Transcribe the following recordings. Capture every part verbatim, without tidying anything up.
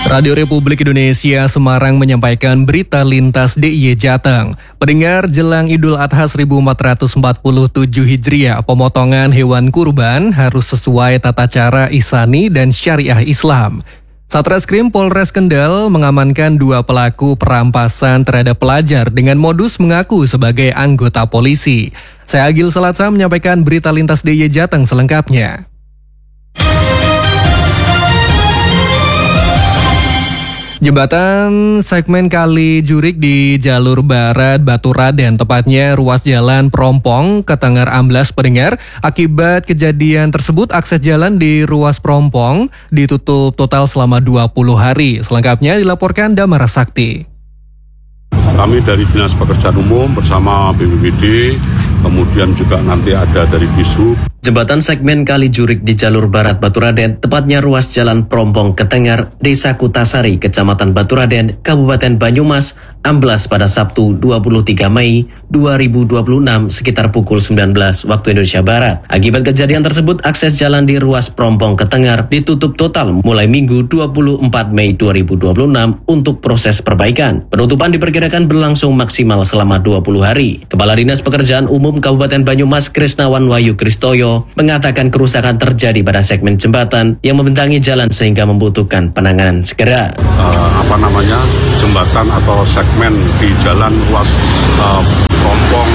Radio Republik Indonesia Semarang menyampaikan berita lintas D I Y Jateng. Pendengar, jelang Idul Adha seribu empat ratus empat puluh tujuh Hijriah, pemotongan hewan kurban harus sesuai tata cara ihsani dan syariah Islam. Satreskrim Polres Kendal mengamankan dua pelaku perampasan terhadap pelajar dengan modus mengaku sebagai anggota polisi. Saya Agil Salatsa menyampaikan berita lintas D I Y Jateng selengkapnya. Jembatan segmen Kali Jurik di jalur barat Baturaden, tepatnya ruas jalan Prompong, Ketengar amblas pendengar. Akibat kejadian tersebut, akses jalan di ruas Prompong ditutup total selama dua puluh hari. Selengkapnya dilaporkan Damara Sakti. Kami dari Dinas Pekerjaan Umum bersama B P B D, kemudian juga nanti ada dari Bisub. Jembatan segmen Kali Jurik di jalur barat Baturaden, tepatnya ruas jalan Prompong Ketengar, Desa Kutasari, Kecamatan Baturaden, Kabupaten Banyumas, amblas pada Sabtu dua puluh tiga Mei dua ribu dua puluh enam sekitar pukul sembilan belas waktu Indonesia Barat. Akibat kejadian tersebut, akses jalan di ruas Prompong Ketengar ditutup total mulai Minggu dua puluh empat Mei dua ribu dua puluh enam untuk proses perbaikan. Penutupan diperkirakan berlangsung maksimal selama dua puluh hari. Kepala Dinas Pekerjaan Umum Kabupaten Banyumas, Krisnawan Wahyu Kristoyo, mengatakan kerusakan terjadi pada segmen jembatan yang membentangi jalan sehingga membutuhkan penanganan segera. Uh, apa namanya jembatan atau segmen di jalan ruas uh, Prompong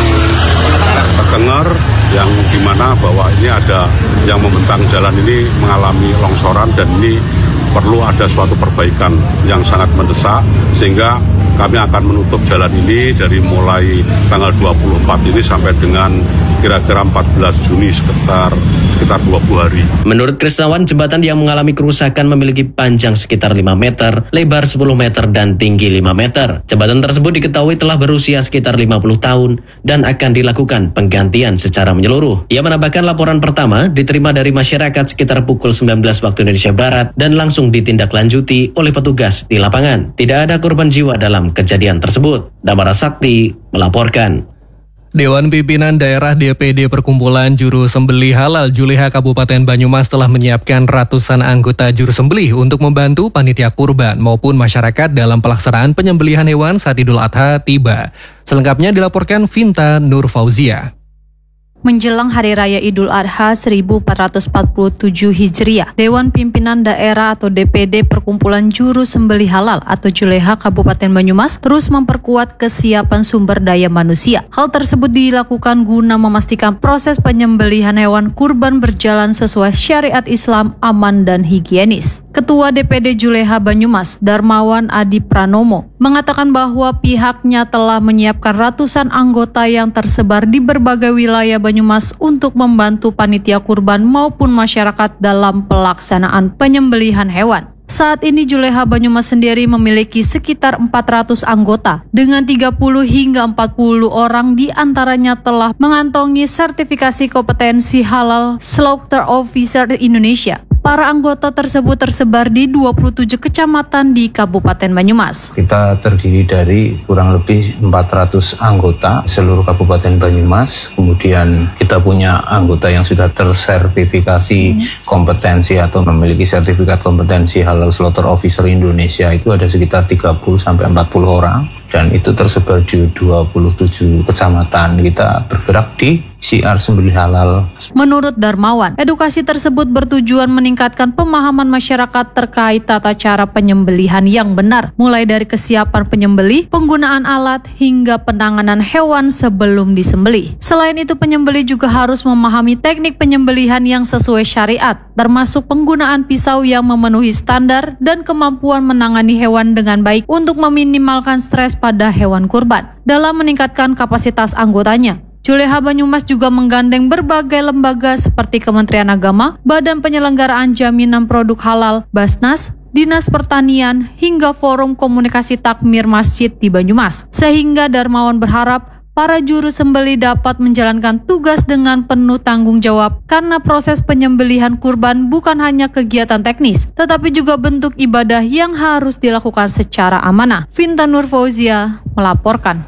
Ketengar yang dimana bahwa ini ada yang membentang jalan ini mengalami longsoran dan ini perlu ada suatu perbaikan yang sangat mendesak, sehingga kami akan menutup jalan ini dari mulai tanggal dua puluh empat ini sampai dengan kira-kira empat belas Juni sekitar sekitar dua puluh hari. Menurut Krisnawan, jembatan yang mengalami kerusakan memiliki panjang sekitar lima meter, lebar sepuluh meter dan tinggi lima meter. Jembatan tersebut diketahui telah berusia sekitar lima puluh tahun dan akan dilakukan penggantian secara menyeluruh. Ia menambahkan laporan pertama diterima dari masyarakat sekitar pukul sembilan belas waktu Indonesia Barat dan langsung ditindaklanjuti oleh petugas di lapangan. Tidak ada korban jiwa dalam kejadian tersebut. Damara Sakti melaporkan. Dewan Pimpinan Daerah D P D Perkumpulan Juru Sembelih Halal Juleha Kabupaten Banyumas telah menyiapkan ratusan anggota juru sembelih untuk membantu panitia kurban maupun masyarakat dalam pelaksanaan penyembelihan hewan saat Idul Adha tiba. Selengkapnya dilaporkan Vinta Nur Fauzia. Menjelang Hari Raya Idul Adha seribu empat ratus empat puluh tujuh Hijriah, Dewan Pimpinan Daerah atau D P D Perkumpulan Juru Sembelih Halal atau Juleha Kabupaten Banyumas terus memperkuat kesiapan sumber daya manusia. Hal tersebut dilakukan guna memastikan proses penyembelihan hewan kurban berjalan sesuai syariat Islam, aman dan higienis. Ketua D P D Juleha Banyumas, Darmawan Adi Pranomo, mengatakan bahwa pihaknya telah menyiapkan ratusan anggota yang tersebar di berbagai wilayah Banyumas untuk membantu panitia kurban maupun masyarakat dalam pelaksanaan penyembelihan hewan. Saat ini Juleha Banyumas sendiri memiliki sekitar empat ratus anggota dengan tiga puluh hingga empat puluh orang di antaranya telah mengantongi sertifikasi kompetensi halal Slaughter Officer Indonesia. Para anggota tersebut tersebar di dua puluh tujuh kecamatan di Kabupaten Banyumas. Kita terdiri dari kurang lebih empat ratus anggota seluruh Kabupaten Banyumas. Kemudian kita punya anggota yang sudah tersertifikasi hmm. kompetensi atau memiliki sertifikat kompetensi Halal Slaughter Officer Indonesia, itu ada sekitar tiga puluh sampai empat puluh orang. Dan itu tersebar di dua puluh tujuh kecamatan. Kita bergerak di syiar sembelih halal. Menurut Darmawan, edukasi tersebut bertujuan meningkatkan pemahaman masyarakat terkait tata cara penyembelihan yang benar, mulai dari kesiapan penyembelih, penggunaan alat, hingga penanganan hewan sebelum disembelih. Selain itu, penyembelih juga harus memahami teknik penyembelihan yang sesuai syariat, termasuk penggunaan pisau yang memenuhi standar dan kemampuan menangani hewan dengan baik untuk meminimalkan stres pada hewan kurban. Dalam meningkatkan kapasitas anggotanya, Juleha Banyumas juga menggandeng berbagai lembaga seperti Kementerian Agama, Badan Penyelenggaraan Jaminan Produk Halal, Basnas, Dinas Pertanian, hingga Forum Komunikasi Takmir Masjid di Banyumas. Sehingga Darmawan berharap para juru sembelih dapat menjalankan tugas dengan penuh tanggung jawab karena proses penyembelihan kurban bukan hanya kegiatan teknis, tetapi juga bentuk ibadah yang harus dilakukan secara amanah. Vinta Nur Fauzia melaporkan.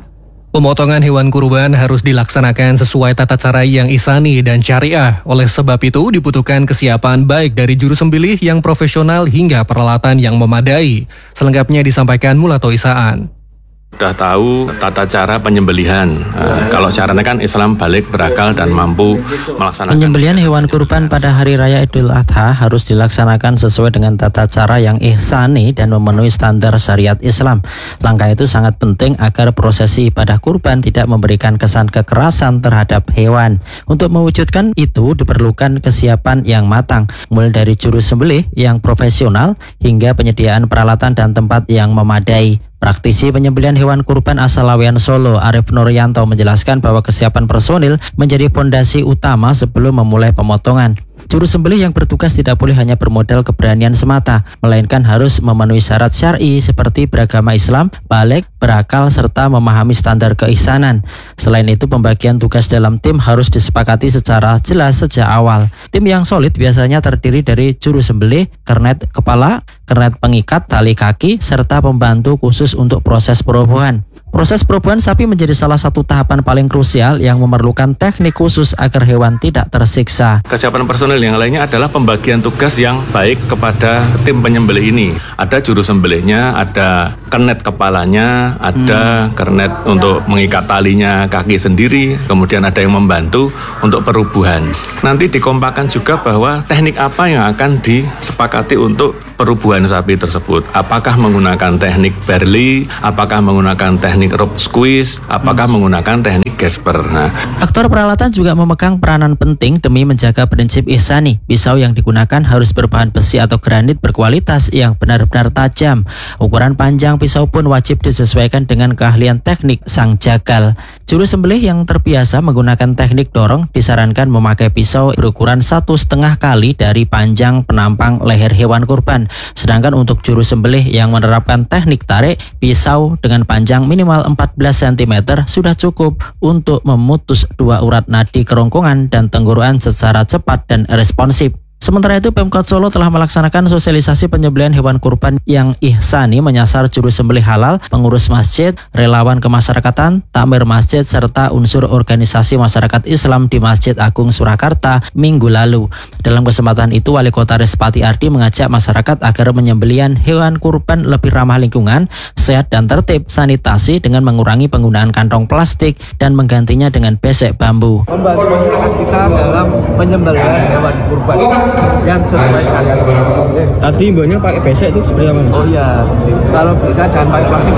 Pemotongan hewan kurban harus dilaksanakan sesuai tata cara yang ihsani dan syariah. Oleh sebab itu dibutuhkan kesiapan baik dari juru sembelih yang profesional hingga peralatan yang memadai. Selengkapnya disampaikan Mulato Isaan. Sudah tahu tata cara penyembelihan. Nah, kalau syaratnya kan Islam balik, berakal, dan mampu melaksanakan. Penyembelihan hewan kurban pada Hari Raya Idul Adha harus dilaksanakan sesuai dengan tata cara yang ihsani dan memenuhi standar syariat Islam. Langkah itu sangat penting agar prosesi ibadah kurban tidak memberikan kesan kekerasan terhadap hewan. Untuk mewujudkan itu diperlukan kesiapan yang matang, mulai dari juru sembelih yang profesional hingga penyediaan peralatan dan tempat yang memadai. Praktisi penyembelihan hewan kurban asal Laweyan Solo, Arif Nuryanto, menjelaskan bahwa kesiapan personil menjadi fondasi utama sebelum memulai pemotongan. Juru sembelih yang bertugas tidak boleh hanya bermodal keberanian semata, melainkan harus memenuhi syarat syar'i seperti beragama Islam, balik, berakal, serta memahami standar keihsanan. Selain itu, pembagian tugas dalam tim harus disepakati secara jelas sejak awal. Tim yang solid biasanya terdiri dari juru sembelih, kernet kepala, kernet pengikat, tali kaki, serta pembantu khusus untuk proses perobohan. Proses perobohan sapi menjadi salah satu tahapan paling krusial yang memerlukan teknik khusus agar hewan tidak tersiksa. Kesiapan personil yang lainnya adalah pembagian tugas yang baik kepada tim penyembelih ini. Ada juru sembelihnya, ada kernet kepalanya, ada hmm. kernet untuk mengikat talinya kaki sendiri, kemudian ada yang membantu untuk perubuhan. Nanti dikompakan juga bahwa teknik apa yang akan disepakati untuk perubuhan sapi tersebut. Apakah menggunakan teknik Berli, apakah menggunakan teknik rope squeeze, apakah hmm. menggunakan teknik Gesper. Nah, aktor peralatan juga memegang peranan penting demi menjaga prinsip ihsani. Pisau yang digunakan harus berbahan besi atau granit berkualitas yang benar-benar tajam. Ukuran panjang pisau pun wajib disesuaikan dengan keahlian teknik sang jagal. Juru sembelih yang terbiasa menggunakan teknik dorong disarankan memakai pisau berukuran satu setengah kali dari panjang penampang leher hewan kurban. Sedangkan untuk juru sembelih yang menerapkan teknik tarik, pisau dengan panjang minimal empat belas sentimeter sudah cukup untuk memutus dua urat nadi kerongkongan dan tenggorokan secara cepat dan responsif. Sementara itu, Pemkot Solo telah melaksanakan sosialisasi penyembelihan hewan kurban yang ihsani menyasar juru sembelih halal, pengurus masjid, relawan kemasyarakatan, takmir masjid, serta unsur organisasi masyarakat Islam di Masjid Agung Surakarta minggu lalu. Dalam kesempatan itu, Wali Kota Respati Ardi mengajak masyarakat agar penyembelihan hewan kurban lebih ramah lingkungan, sehat dan tertib, sanitasi dengan mengurangi penggunaan kantong plastik dan menggantinya dengan besek bambu. Membantu masyarakat kita dalam penyembelihan hewan kurban yang sesuai syariat. Tadi imbauannya pakai besek itu seperti apa, Mas? Oh iya, kalau bisa jangan pakai plastik,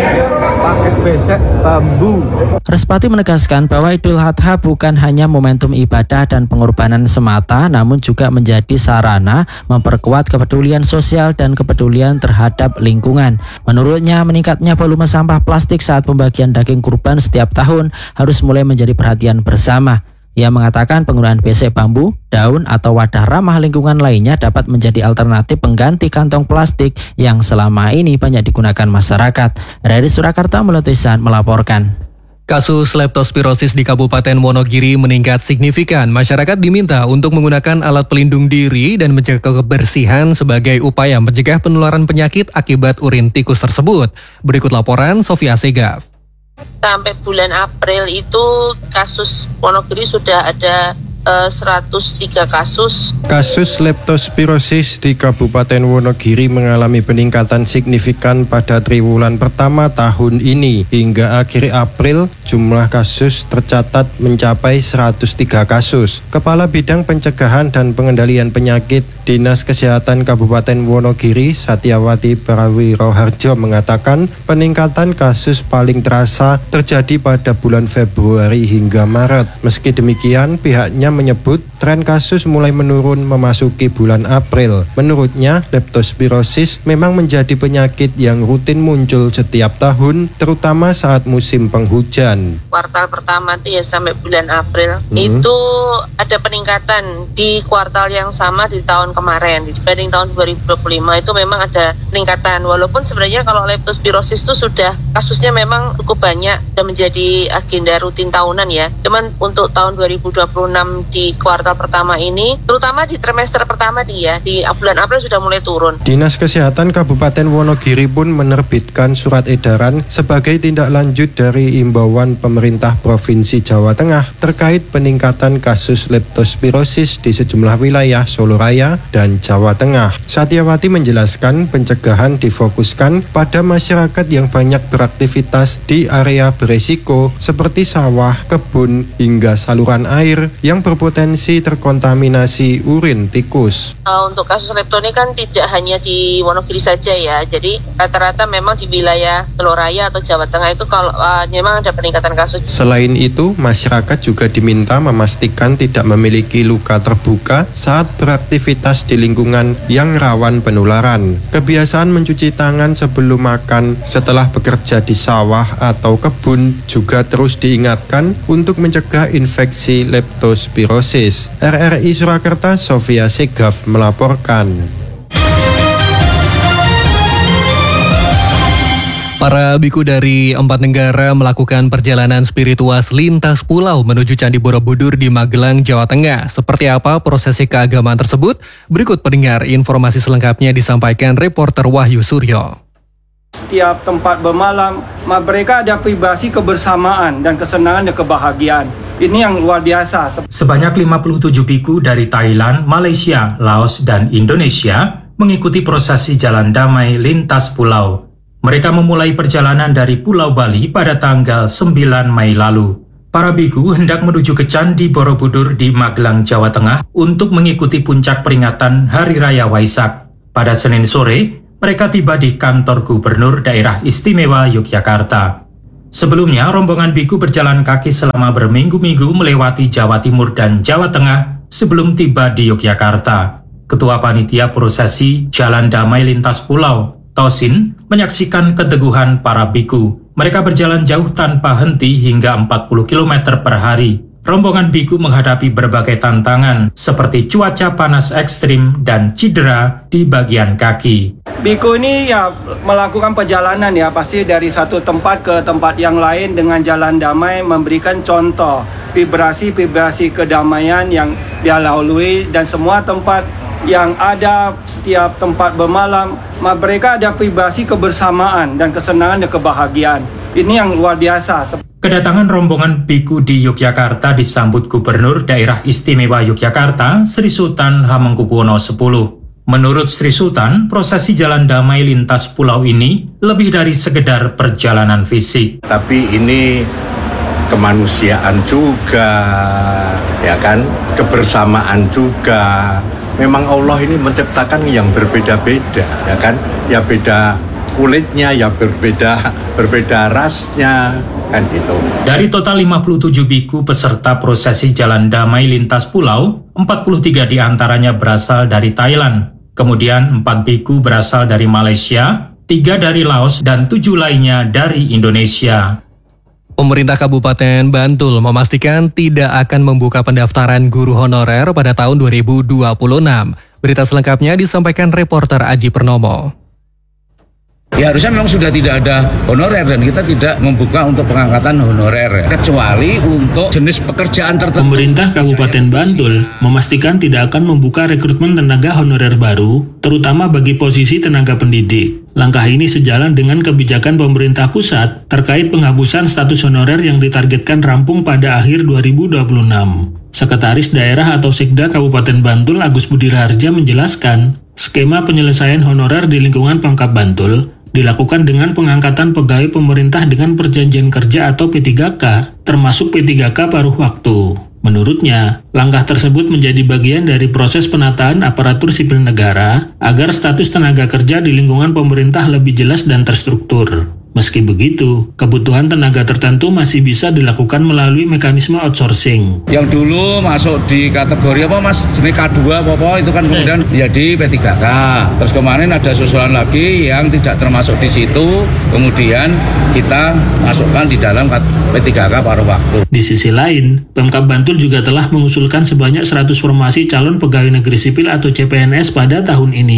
pakai besek bambu. Respati menegaskan bahwa Idul Adha bukan hanya momentum ibadah dan pengorbanan semata, namun juga menjadi sarana memperkuat kepedulian sosial dan kepedulian terhadap lingkungan. Menurutnya, meningkatnya volume sampah plastik saat pembagian daging kurban setiap tahun harus mulai menjadi perhatian bersama. Ia mengatakan penggunaan besek bambu, daun, atau wadah ramah lingkungan lainnya dapat menjadi alternatif pengganti kantong plastik yang selama ini banyak digunakan masyarakat. Dari Surakarta, Melutisan melaporkan. Kasus leptospirosis di Kabupaten Wonogiri meningkat signifikan. Masyarakat diminta untuk menggunakan alat pelindung diri dan menjaga kebersihan sebagai upaya mencegah penularan penyakit akibat urin tikus tersebut. Berikut laporan Sofia Segaf. Sampai bulan April itu kasus Wonogiri sudah ada uh, seratus tiga kasus. Kasus leptospirosis di Kabupaten Wonogiri mengalami peningkatan signifikan pada triwulan pertama tahun ini. Hingga akhir April, jumlah kasus tercatat mencapai seratus tiga kasus. Kepala Bidang Pencegahan dan Pengendalian Penyakit Dinas Kesehatan Kabupaten Wonogiri, Satyawati Prawiro Harjo, mengatakan peningkatan kasus paling terasa terjadi pada bulan Februari hingga Maret. Meski demikian, pihaknya menyebut tren kasus mulai menurun memasuki bulan April. Menurutnya, leptospirosis memang menjadi penyakit yang rutin muncul setiap tahun, terutama saat musim penghujan. Kuartal pertama itu ya sampai bulan April, hmm. itu ada peningkatan di kuartal yang sama di tahun kemarin. Dibanding tahun dua ribu dua puluh lima itu memang ada peningkatan. Walaupun sebenarnya kalau leptospirosis itu sudah kasusnya memang cukup banyak dan menjadi agenda rutin tahunan ya. Cuman untuk tahun dua ribu dua puluh enam turun di kuartal pertama ini, terutama di trimester pertama dia, di bulan April sudah mulai turun. Dinas Kesehatan Kabupaten Wonogiri pun menerbitkan surat edaran sebagai tindak lanjut dari imbauan pemerintah Provinsi Jawa Tengah terkait peningkatan kasus leptospirosis di sejumlah wilayah Solo Raya dan Jawa Tengah. Satyawati menjelaskan pencegahan difokuskan pada masyarakat yang banyak beraktivitas di area beresiko seperti sawah, kebun, hingga saluran air yang berpotensi terkontaminasi urin tikus. Uh, untuk kasus lepto ini kan tidak hanya di Wonogiri saja ya, jadi rata-rata memang di wilayah Solo Raya atau Jawa Tengah itu kalau uh, memang ada peningkatan kasus. Selain itu, masyarakat juga diminta memastikan tidak memiliki luka terbuka saat beraktivitas di lingkungan yang rawan penularan. Kebiasaan mencuci tangan sebelum makan, setelah bekerja di sawah atau kebun juga terus diingatkan untuk mencegah infeksi leptospirosis. R R I Surakarta, Sofia Segaf melaporkan. Para biku dari empat negara melakukan perjalanan spiritual lintas pulau menuju Candi Borobudur di Magelang, Jawa Tengah. Seperti apa prosesi keagamaan tersebut? Berikut pendengar informasi selengkapnya disampaikan reporter Wahyu Suryo. Setiap tempat bermalam, mereka ada vibrasi kebersamaan dan kesenangan dan kebahagiaan. Ini yang luar biasa. Sebanyak lima puluh tujuh biku dari Thailand, Malaysia, Laos, dan Indonesia mengikuti prosesi jalan damai lintas pulau. Mereka memulai perjalanan dari Pulau Bali pada tanggal sembilan Mei lalu. Para biku hendak menuju ke Candi Borobudur di Magelang, Jawa Tengah untuk mengikuti puncak peringatan Hari Raya Waisak. Pada Senin sore, mereka tiba di kantor Gubernur Daerah Istimewa Yogyakarta. Sebelumnya, rombongan biku berjalan kaki selama berminggu-minggu melewati Jawa Timur dan Jawa Tengah sebelum tiba di Yogyakarta. Ketua Panitia Prosesi Jalan Damai Lintas Pulau, Tosin, menyaksikan keteguhan para biku. Mereka berjalan jauh tanpa henti hingga empat puluh kilometer per hari. Rombongan biku menghadapi berbagai tantangan seperti cuaca panas ekstrim dan cedera di bagian kaki. Biku ini ya melakukan perjalanan ya pasti dari satu tempat ke tempat yang lain dengan jalan damai, memberikan contoh vibrasi-vibrasi kedamaian yang dia lalui, dan semua tempat yang ada, setiap tempat bermalam, mereka ada vibrasi kebersamaan dan kesenangan dan kebahagiaan. Ini yang luar biasa. Kedatangan rombongan biku di Yogyakarta disambut Gubernur Daerah Istimewa Yogyakarta, Sri Sultan Hamengkubuwono X. Menurut Sri Sultan, prosesi jalan damai lintas pulau ini lebih dari sekedar perjalanan fisik. Tapi ini kemanusiaan juga, ya kan, kebersamaan juga. Memang Allah ini menciptakan yang berbeda-beda, ya kan? Ya beda kulitnya, ya berbeda berbeda rasnya, kan itu. Dari total lima puluh tujuh biku peserta prosesi jalan damai lintas pulau, empat puluh tiga diantaranya berasal dari Thailand. Kemudian empat biku berasal dari Malaysia, tiga dari Laos, dan tujuh lainnya dari Indonesia. Pemerintah Kabupaten Bantul memastikan tidak akan membuka pendaftaran guru honorer pada tahun dua ribu dua puluh enam. Berita selengkapnya disampaikan reporter Aji Pernomo. Ya harusnya memang sudah tidak ada honorer dan kita tidak membuka untuk pengangkatan honorer, kecuali untuk jenis pekerjaan tertentu. Pemerintah Kabupaten Bantul memastikan tidak akan membuka rekrutmen tenaga honorer baru, terutama bagi posisi tenaga pendidik. Langkah ini sejalan dengan kebijakan pemerintah pusat terkait penghapusan status honorer yang ditargetkan rampung pada akhir dua ribu dua puluh enam. Sekretaris Daerah atau Sekda Kabupaten Bantul Agus Budi Raharja menjelaskan, skema penyelesaian honorer di lingkungan Pemkab Bantul dilakukan dengan pengangkatan pegawai pemerintah dengan perjanjian kerja atau P tiga K, termasuk P tiga K paruh waktu. Menurutnya, langkah tersebut menjadi bagian dari proses penataan aparatur sipil negara agar status tenaga kerja di lingkungan pemerintah lebih jelas dan terstruktur. Meski begitu, kebutuhan tenaga tertentu masih bisa dilakukan melalui mekanisme outsourcing. Yang dulu masuk di kategori apa mas, jenis K dua apa itu kan kemudian jadi P tiga K. Terus kemarin ada susulan lagi yang tidak termasuk di situ, kemudian kita masukkan di dalam P tiga K paruh waktu. Di sisi lain, Pemkab Bantul juga telah mengusulkan sebanyak seratus formasi calon pegawai negeri sipil atau C P N S pada tahun ini.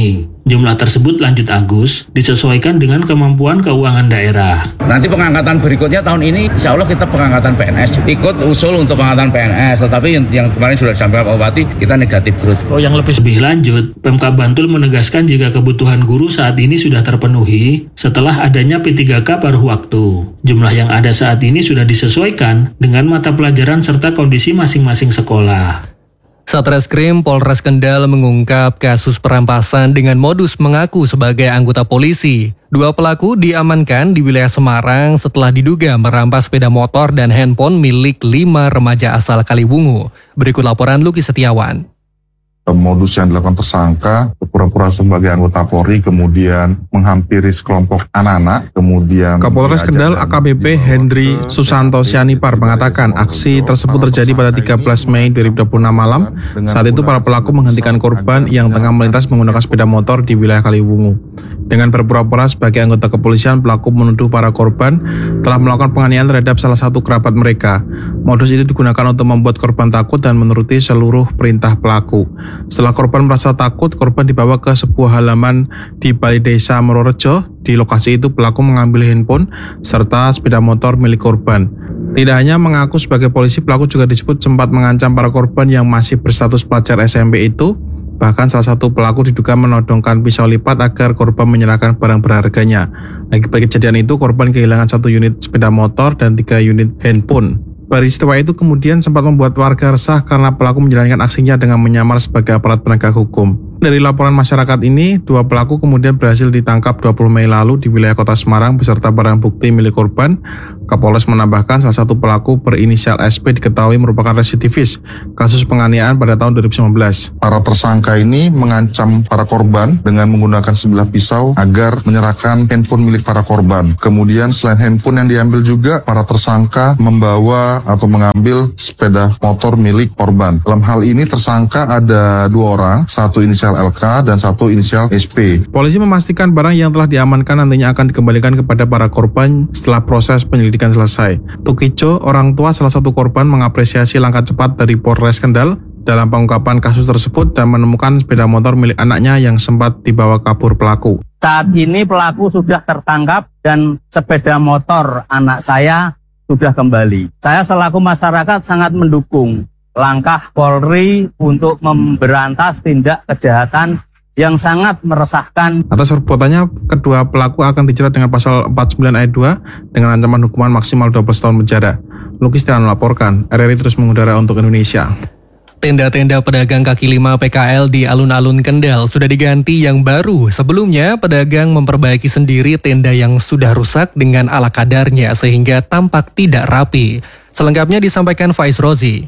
Jumlah tersebut, lanjut Agus, disesuaikan dengan kemampuan keuangan daerah. Nanti pengangkatan berikutnya tahun ini, insya Allah kita pengangkatan P N S. Ikut usul untuk pengangkatan P N S, tetapi yang, yang kemarin sudah disampaikan Pak Bupati, kita negatif growth. Oh, yang lebih lebih lanjut, Pemkab Bantul menegaskan jika kebutuhan guru saat ini sudah terpenuhi setelah adanya P tiga K paruh waktu. Jumlah yang ada saat ini sudah disesuaikan dengan mata pelajaran serta kondisi masing-masing sekolah. Satreskrim Polres Kendal mengungkap kasus perampasan dengan modus mengaku sebagai anggota polisi. Dua pelaku diamankan di wilayah Semarang setelah diduga merampas sepeda motor dan handphone milik lima remaja asal Kaliwungu. Berikut laporan Luki Setiawan. Modus yang dilakukan tersangka pura-pura sebagai anggota Polri, kemudian menghampiri sekelompok anak-anak, kemudian Kapolres Kendal A K B P Hendri Susanto Sianipar mengatakan aksi tersebut terjadi pada tiga belas Mei dua ribu dua puluh enam malam. Saat itu para pelaku menghentikan korban yang tengah melintas menggunakan sepeda motor di wilayah Kaliwungu. Dengan berpura-pura sebagai anggota kepolisian, pelaku menuduh para korban telah melakukan penganiayaan terhadap salah satu kerabat mereka. Modus itu digunakan untuk membuat korban takut dan menuruti seluruh perintah pelaku. Setelah korban merasa takut, korban dibawa ke sebuah halaman di Balai Desa Merorejo. Di lokasi itu pelaku mengambil handphone serta sepeda motor milik korban. Tidak hanya mengaku sebagai polisi, pelaku juga disebut sempat mengancam para korban yang masih berstatus pelajar S M P itu. Bahkan salah satu pelaku diduga menodongkan pisau lipat agar korban menyerahkan barang berharganya. Akibat kejadian itu, korban kehilangan satu unit sepeda motor dan tiga unit handphone. Peristiwa itu kemudian sempat membuat warga resah karena pelaku menjalankan aksinya dengan menyamar sebagai aparat penegak hukum. Dari laporan masyarakat ini, dua pelaku kemudian berhasil ditangkap dua puluh Mei lalu di wilayah Kota Semarang beserta barang bukti milik korban. Kapolres menambahkan salah satu pelaku berinisial S P diketahui merupakan residivis kasus penganiayaan pada tahun dua ribu sembilan belas. Para tersangka ini mengancam para korban dengan menggunakan sebilah pisau agar menyerahkan handphone milik para korban. Kemudian selain handphone yang diambil juga, para tersangka membawa atau mengambil sepeda motor milik korban. Dalam hal ini tersangka ada dua orang, satu inisial L K dan satu inisial S P. Polisi memastikan barang yang telah diamankan nantinya akan dikembalikan kepada para korban setelah proses penyelidikan selesai. Tukijo, orang tua salah satu korban, mengapresiasi langkah cepat dari Polres Kendal dalam pengungkapan kasus tersebut dan menemukan sepeda motor milik anaknya yang sempat dibawa kabur pelaku. Saat ini pelaku sudah tertangkap dan sepeda motor anak saya sudah kembali. Saya selaku masyarakat sangat mendukung langkah Polri untuk memberantas tindak kejahatan yang sangat meresahkan. Atas perbuatannya, kedua pelaku akan dijerat dengan pasal empat puluh sembilan ayat dua dengan ancaman hukuman maksimal dua belas tahun penjara. Luki Setiawan melaporkan, R R I terus mengudara untuk Indonesia. Tenda-tenda pedagang kaki lima P K L di alun-alun Kendal sudah diganti yang baru. Sebelumnya, pedagang memperbaiki sendiri tenda yang sudah rusak dengan ala kadarnya sehingga tampak tidak rapi. Selengkapnya disampaikan Faiz Rozi.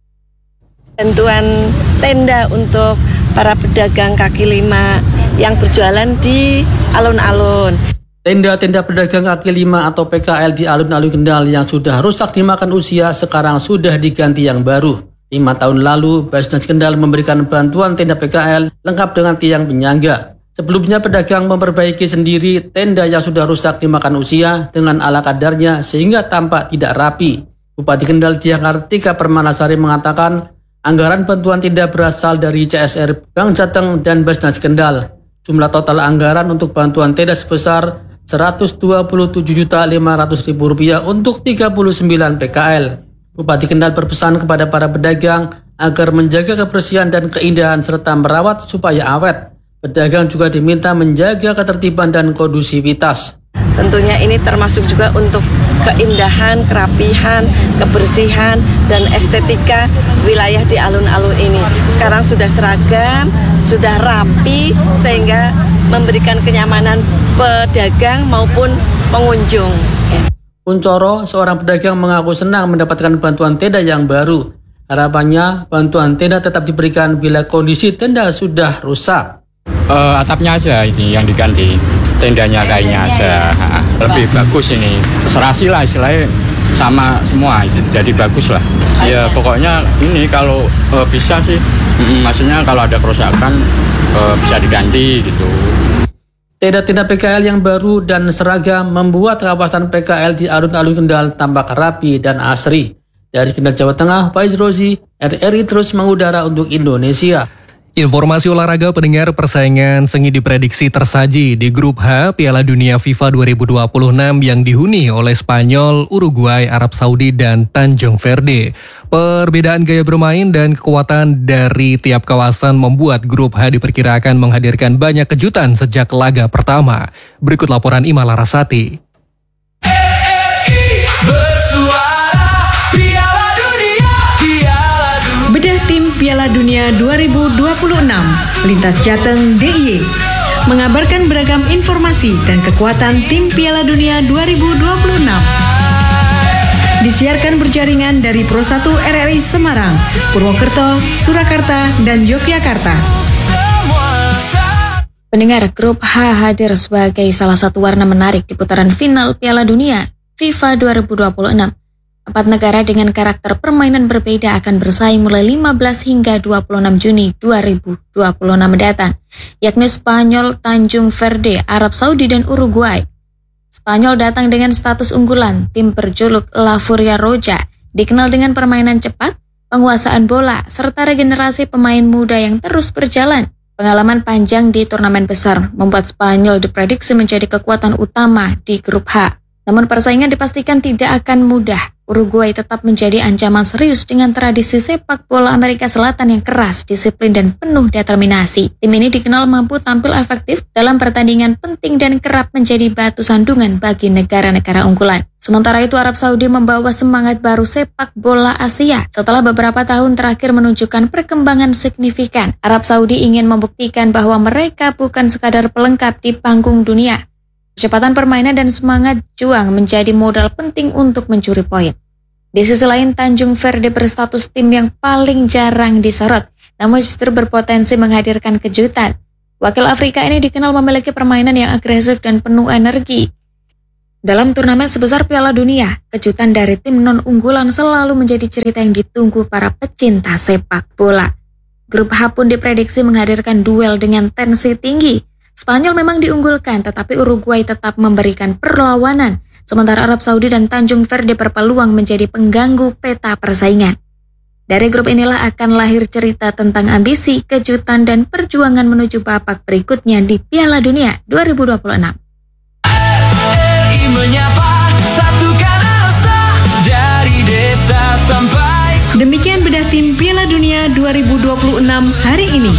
Bantuan tenda untuk para pedagang kaki lima yang berjualan di alun-alun. Tenda-tenda pedagang kaki lima atau P K L di alun-alun Kendal yang sudah rusak dimakan usia sekarang sudah diganti yang baru. Lima tahun lalu, Basnas Kendal memberikan bantuan tenda P K L lengkap dengan tiang penyangga. Sebelumnya pedagang memperbaiki sendiri tenda yang sudah rusak dimakan usia dengan ala kadarnya sehingga tampak tidak rapi. Bupati Kendal Diah Kartika Permanasari mengatakan anggaran bantuan tenda berasal dari C S R Bank Jateng dan Basnas Kendal. Jumlah total anggaran untuk bantuan tenda sebesar seratus dua puluh tujuh juta lima ratus ribu rupiah untuk tiga puluh sembilan P K L. Bupati Kendal berpesan kepada para pedagang agar menjaga kebersihan dan keindahan serta merawat supaya awet. Pedagang juga diminta menjaga ketertiban dan kondusivitas. Tentunya ini termasuk juga untuk keindahan, kerapihan, kebersihan, dan estetika wilayah di alun-alun ini. Sekarang sudah seragam, sudah rapi, sehingga memberikan kenyamanan pedagang maupun pengunjung. Kuncoro, seorang pedagang, mengaku senang mendapatkan bantuan tenda yang baru. Harapannya, bantuan tenda tetap diberikan bila kondisi tenda sudah rusak. Uh, atapnya aja ini yang diganti, tendanya kayaknya aja lebih bagus ini. Serasi lah istilahnya, sama semua, jadi bagus lah. Ya pokoknya ini kalau uh, bisa sih, mm, maksudnya kalau ada kerusakan uh, bisa diganti gitu. Tenda-tenda P K L yang baru dan seragam membuat kawasan P K L di alun-alun Kendal tampak rapi dan asri. Dari Kendal, Jawa Tengah, Faiz Rozi, R R I terus mengudara untuk Indonesia. Informasi olahraga pendengar, persaingan sengit diprediksi tersaji di grup H Piala Dunia FIFA dua ribu dua puluh enam yang dihuni oleh Spanyol, Uruguay, Arab Saudi, dan Tanjung Verde. Perbedaan gaya bermain dan kekuatan dari tiap kawasan membuat grup H diperkirakan menghadirkan banyak kejutan sejak laga pertama. Berikut laporan Ima Larasati. Bedah tim Piala Dunia dua ribu dua puluh enam, Lintas Jateng D I Y mengabarkan beragam informasi dan kekuatan tim Piala Dunia dua ribu dua puluh enam. Disiarkan berjaringan dari Pro satu R R I Semarang, Purwokerto, Surakarta, dan Yogyakarta. Pendengar, grup H hadir sebagai salah satu warna menarik di putaran final Piala Dunia FIFA dua ribu dua puluh enam. Empat negara dengan karakter permainan berbeda akan bersaing mulai lima belas hingga dua puluh enam Juni dua ribu dua puluh enam mendatang, yakni Spanyol, Tanjung Verde, Arab Saudi, dan Uruguay. Spanyol datang dengan status unggulan, tim berjuluk La Furia Roja, dikenal dengan permainan cepat, penguasaan bola, serta regenerasi pemain muda yang terus berjalan. Pengalaman panjang di turnamen besar membuat Spanyol diprediksi menjadi kekuatan utama di grup H. Namun persaingan dipastikan tidak akan mudah. Uruguay tetap menjadi ancaman serius dengan tradisi sepak bola Amerika Selatan yang keras, disiplin, dan penuh determinasi. Tim ini dikenal mampu tampil efektif dalam pertandingan penting dan kerap menjadi batu sandungan bagi negara-negara unggulan. Sementara itu Arab Saudi membawa semangat baru sepak bola Asia. Setelah beberapa tahun terakhir menunjukkan perkembangan signifikan, Arab Saudi ingin membuktikan bahwa mereka bukan sekadar pelengkap di panggung dunia. Kecepatan permainan dan semangat juang menjadi modal penting untuk mencuri poin. Di sisi lain, Tanjung Verde berstatus tim yang paling jarang disorot, namun justru berpotensi menghadirkan kejutan. Wakil Afrika ini dikenal memiliki permainan yang agresif dan penuh energi. Dalam turnamen sebesar Piala Dunia, kejutan dari tim non-unggulan selalu menjadi cerita yang ditunggu para pecinta sepak bola. Grup H pun diprediksi menghadirkan duel dengan tensi tinggi. Spanyol memang diunggulkan, tetapi Uruguay tetap memberikan perlawanan, sementara Arab Saudi dan Tanjung Verde berpeluang menjadi pengganggu peta persaingan. Dari grup inilah akan lahir cerita tentang ambisi, kejutan, dan perjuangan menuju babak berikutnya di Piala Dunia dua ribu dua puluh enam. Demikian bedah tim Piala Dunia dua ribu dua puluh enam hari ini.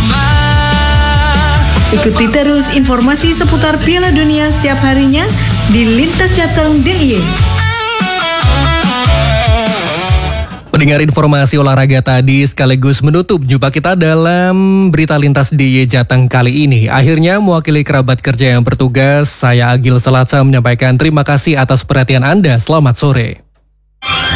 Ikuti terus informasi seputar Piala Dunia setiap harinya di Lintas Jateng D I Y. Pendengar, informasi olahraga tadi sekaligus menutup jumpa kita dalam berita Lintas D I Y Jateng kali ini. Akhirnya mewakili kerabat kerja yang bertugas, saya Agil Selatsa menyampaikan terima kasih atas perhatian Anda. Selamat sore.